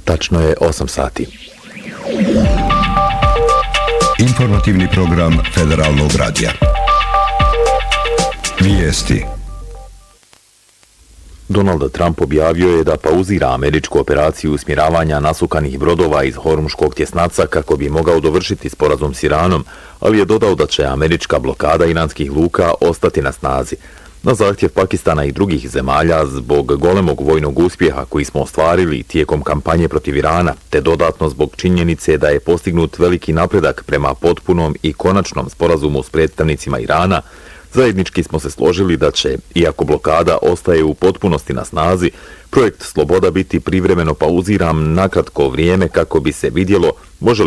Tačno je 8 sati. Informativni program Federalnog radija. Vijesti. Donald Trump objavio je da pauzira američku operaciju usmjeravanja nasukanih brodova iz Hormuškog tjesnaca kako bi mogao dovršiti sporazum s Iranom, ali je dodao da će američka blokada iranskih luka ostati na snazi. Na zahtjev Pakistana i drugih zemalja zbog golemog vojnog uspjeha koji smo ostvarili tijekom kampanje protiv Irana, te dodatno zbog činjenice da je postignut veliki napredak prema potpunom i konačnom sporazumu s predstavnicima Irana, zajednički smo se složili da će, iako blokada ostaje u potpunosti na snazi, projekt Sloboda biti privremeno pauziran na kratko vrijeme kako bi se vidjelo može li